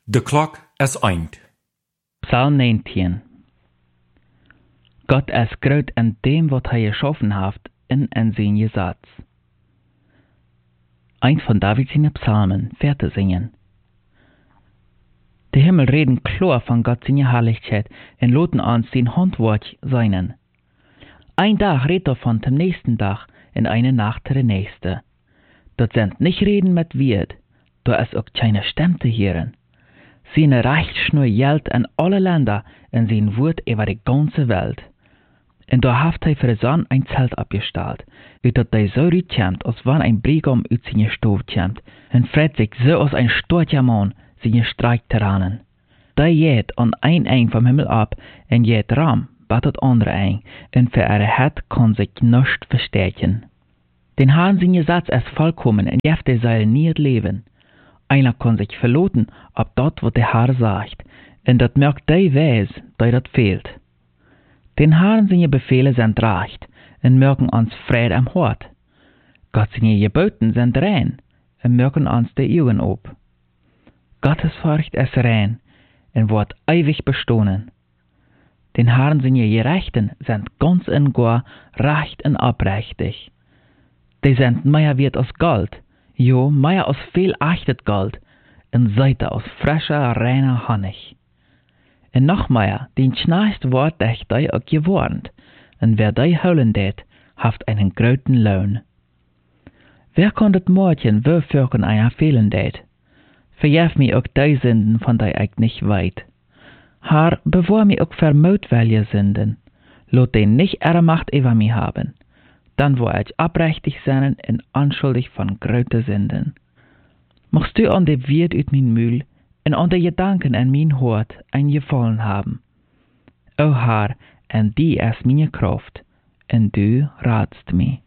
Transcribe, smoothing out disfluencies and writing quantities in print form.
De klok is eind. Psalm 19. Gott ist groß in dem, was er geschaffen hat, in sein Gesetz. Eins von David seine Psalmen, Verte singen. Die Himmel reden klar von Gott seine Herrlichkeit und loten uns sein Handwerk seinen. Ein Tag redet davon zum nächsten Tag und eine Nacht der nächste. Dort sind nicht Reden mit Wirt, da ist auch keine Stimme zu hören. Seine Rechtsschnur gilt in alle Länder und sein Wort über die ganze Welt. Und da hat er für Sonn ein Zelt abgestellt, wie dat der so rütkommt, als wann ein Bregum aus seine Stof kommt, und freut sich so als ein storcher Mann seine Streikterranen. Da geht an ein vom Himmel ab, und geht Ram, bat das andere ein, und für ihre Head kann sich nichts verstärken. Den Herrn sein Gesetz ist vollkommen, und jeft der soll nie leben. Einer kann sich verloten, ob dat, was der Herr sagt, und dat merkt der weiß, da dat fehlt. Den Herrn seine Befehle sind recht, und merken uns Friede am Hort. Gott seine Geboten sind rein, und merken uns die Augen ob. Gottes Furcht ist rein, und wird ewig bestohnen. Den Herrn seine Gerechten sind ganz und gar recht und abrechtig. Die sind mehr wert als Gold, jo, mehr als viel echtet Gold, und Seite aus frischer, reiner Honig. Und noch mehr, den schnarchst Wort echt dei auch gewarnt, und wer dei holen det, haft einen großen Lohn. Wer kann das Mordchen wofürken einer fehlen det? Verjef mi auch dei Sünden, von dei ich nicht weit. Herr, bewahr mi auch für mutwillige Sünden, lot den nicht ihre Macht über mi haben. Dann wo ich abrechtig sein und anschuldig von großen Sünden. Machst du an de Wirt ut min Mühl, und an de Gedanken in min Hort ein Gefallen haben. O Herr, en die ist meine Kraft, und du ratst mi.